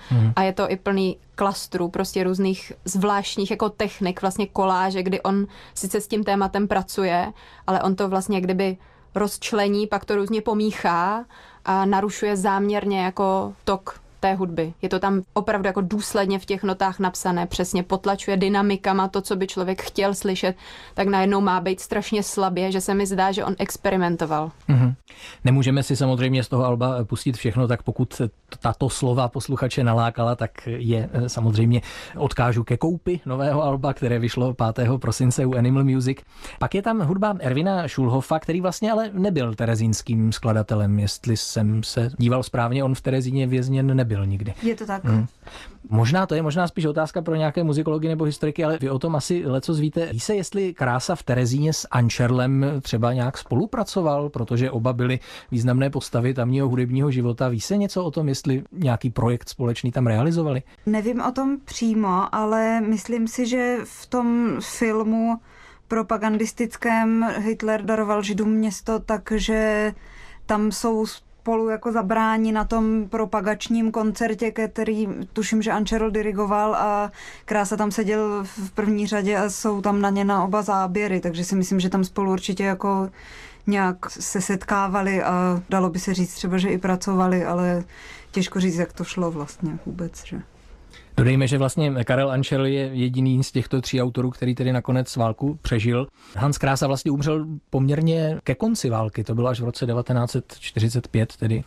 A je to i plný klastrů, prostě různých zvláštních jako technik, vlastně koláže, kdy on sice s tím tématem pracuje, ale on to vlastně kdyby rozčlení, pak to různě pomíchá a narušuje záměrně jako tok té hudby. Je to tam opravdu jako důsledně v těch notách napsané, přesně potlačuje dynamikama to, co by člověk chtěl slyšet, tak najednou má být strašně slabě, že se mi zdá, že on experimentoval. Nemůžeme si samozřejmě z toho alba pustit všechno, tak pokud tato slova posluchače nalákala, tak je samozřejmě odkážu ke koupi nového alba, které vyšlo 5. prosince u Animal Music. Pak je tam hudba Ervina Schulhofa, který vlastně ale nebyl terezínským skladatelem. Jestli jsem se díval správně, on v Terezíně vězněn nebyl nikdy. Je to tak. To je možná spíš otázka pro nějaké muzikology nebo historiky, ale vy o tom asi lecos víte. Ví se, jestli Krása v Terezíně s Ančerlem třeba nějak spolupracoval, protože oba byli významné postavy tamního hudebního života. Ví se něco o tom, jestli nějaký projekt společný tam realizovali? Nevím o tom přímo, ale myslím si, že v tom filmu propagandistickém Hitler daroval Židům město, takže tam jsou spolu jako zabráni na tom propagačním koncertě, který tuším, že Ančerl dirigoval a Krása tam seděl v první řadě a jsou tam na ně na oba záběry, takže si myslím, že tam spolu určitě jako nějak se setkávali a dalo by se říct třeba, že i pracovali, ale těžko říct, jak to šlo vlastně vůbec, že? Dodejme, že vlastně Karel Ančerl je jediný z těchto 3 autorů, který tedy nakonec válku přežil. Hans Krása vlastně umřel poměrně ke konci války, to bylo až v roce 1945 tedy.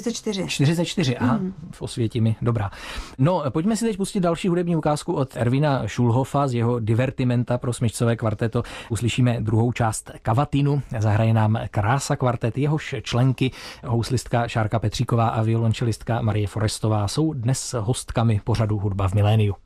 44, aha, v Osvětimi, dobrá. No, pojďme si teď pustit další hudební ukázku od Ervina Schulhofa z jeho Divertimenta pro smyčcové kvarteto. Uslyšíme druhou část Kavatinu, zahraje nám Krása kvartet, jehož členky, houslistka Šárka Petříková a violončelistka Marie Forestová jsou dnes hostkami pořadu Hudba v miléniu.